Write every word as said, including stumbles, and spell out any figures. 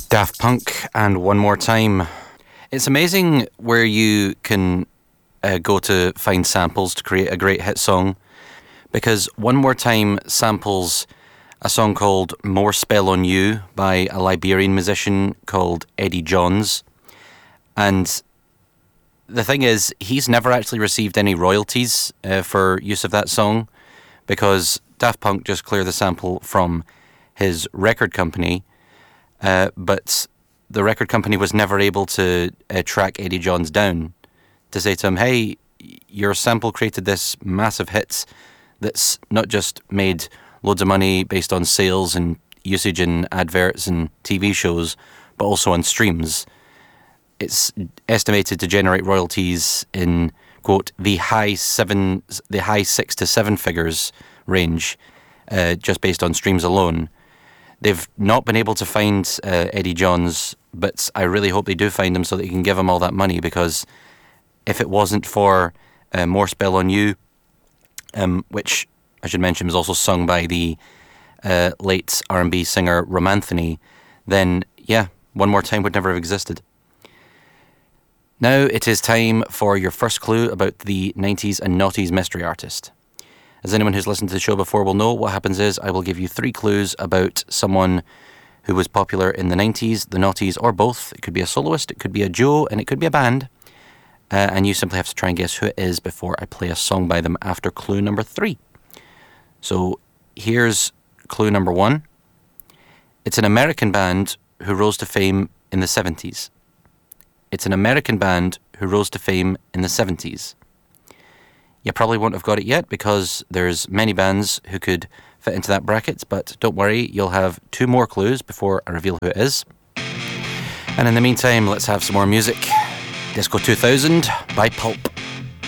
Daft Punk and One More Time. It's amazing where you can uh, go to find samples to create a great hit song, because One More Time samples a song called More Spell on You by a Liberian musician called Eddie Johns. And the thing is, he's never actually received any royalties uh, for use of that song, because Daft Punk just clear the sample from his record company. Uh, but the record company was never able to uh, track Eddie Johns down to say to him, hey, your sample created this massive hit that's not just made loads of money based on sales and usage in adverts and T V shows, but also on streams. It's estimated to generate royalties in, quote, the high seven, the high six to seven figures range, uh, just based on streams alone. They've not been able to find uh, Eddie Johns, but I really hope they do find him so that they can give him all that money, because if it wasn't for uh, More Spell on You, um, which I should mention was also sung by the uh, late R and B singer Romanthony, then yeah, One More Time would never have existed. Now it is time for your first clue about the nineties and noughties mystery artist. As anyone who's listened to the show before will know, what happens is I will give you three clues about someone who was popular in the nineties, the noughties, or both. It could be a soloist, it could be a duo, and it could be a band. Uh, and you simply have to try and guess who it is before I play a song by them after clue number three. So here's clue number one. It's an American band who rose to fame in the seventies. It's an American band who rose to fame in the seventies. You probably won't have got it yet because there's many bands who could fit into that bracket, but don't worry, you'll have two more clues before I reveal who it is. And in the meantime, let's have some more music. Disco two thousand by Pulp.